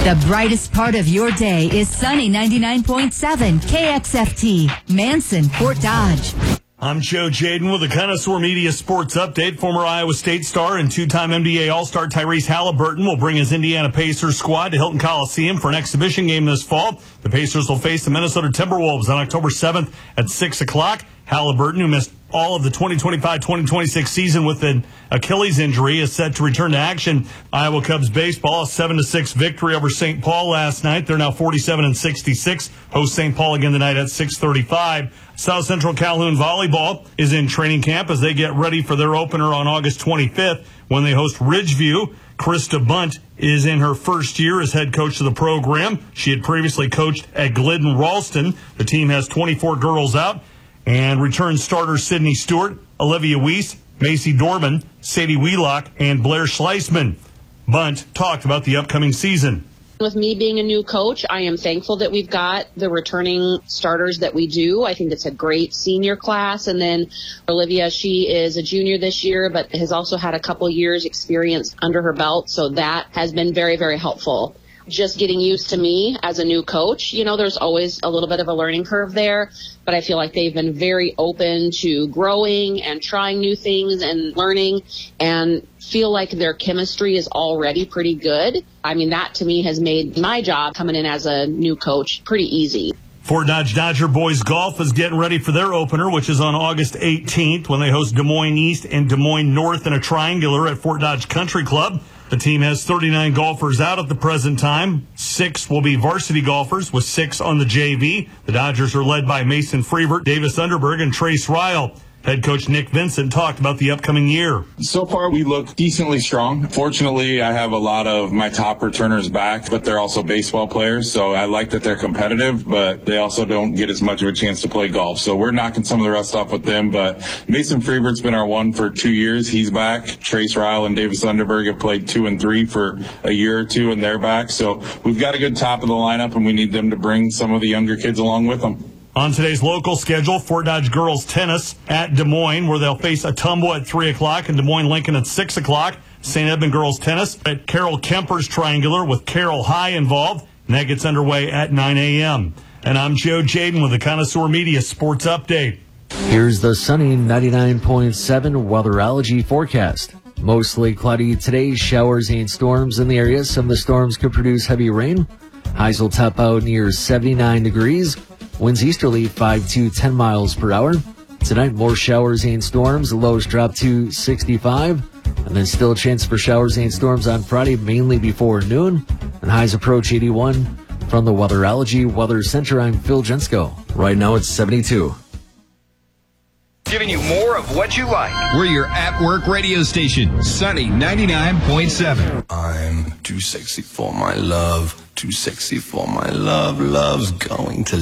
The brightest part of your day is Sunny 99.7 KXFT, Manson, Fort Dodge. I'm Joe Jaden with a Connoisseur Media Sports Update. Former Iowa State star and two-time NBA All-Star Tyrese Halliburton will bring his Indiana Pacers squad to Hilton Coliseum for an exhibition game this fall. The Pacers will face the Minnesota Timberwolves on October 7th at 6 o'clock. Halliburton, who missed all of the 2025-2026 season with an Achilles injury, is set to return to action. Iowa Cubs baseball, a 7-6 victory over St. Paul last night. They're now 47-66. Host St. Paul again tonight at 6:35. South Central Calhoun volleyball is in training camp as they get ready for their opener on August 25th when they host Ridgeview. Krista Bunt is in her first year as head coach of the program. She had previously coached at Glidden Ralston. The team has 24 girls out. And return starters Sydney Stewart, Olivia Weiss, Macy Dorman, Sadie Wheelock, and Blair Schleisman. Bunt talked about the upcoming season. With me being a new coach, I am thankful that we've got the returning starters that we do. I think it's a great senior class. And then Olivia, she is a junior this year, but has also had a couple years experience under her belt. So that has been very, very helpful. Just getting used to me as a new coach. You know, there's always a little bit of a learning curve there, but I feel like they've been very open to growing and trying new things and learning, and feel like their chemistry is already pretty good. I mean, that to me has made my job coming in as a new coach pretty easy. Fort Dodge Dodger boys golf is getting ready for their opener, which is on August 18th when they host Des Moines East and Des Moines North in a triangular at Fort Dodge Country Club. The team has 39 golfers out at the present time. 6 will be varsity golfers, with 6 on the JV. The Dodgers are led by Mason Freevert, Davis Underberg, and Trace Ryle. Head coach Nick Vincent talked about the upcoming year. So far, we look decently strong. Fortunately, I have a lot of my top returners back, but they're also baseball players. So I like that they're competitive, but they also don't get as much of a chance to play golf. So we're knocking some of the rest off with them. But Mason Freevert's been our one for 2 years. He's back. Trace Ryle and Davis Underberg have played 2 and 3 for a year or two, and they're back. So we've got a good top of the lineup, and we need them to bring some of the younger kids along with them. On today's local schedule, Fort Dodge girls tennis at Des Moines, where they'll face Atumbo at 3 o'clock and Des Moines Lincoln at 6 o'clock. St. Edmund girls tennis at Carroll Kemper's triangular with Carroll High involved, and that gets underway at 9 a.m. And I'm Joe Jaden with the Connoisseur Media Sports Update. Here's the sunny 99.7 weatherology forecast. Mostly cloudy today, showers and storms in the area. Some of the storms could produce heavy rain. Highs will top out near 79 degrees. Winds easterly 5 to 10 miles per hour. Tonight, more showers and storms. The lows drop to 65. And then still a chance for showers and storms on Friday, mainly before noon. And highs approach 81. From the Weatherology Weather Center, I'm Phil Jensko. Right now, it's 72. Giving you more of what you like. We're your at-work radio station, Sunny 99.7. I'm too sexy for my love. Too sexy for my love. Love's going to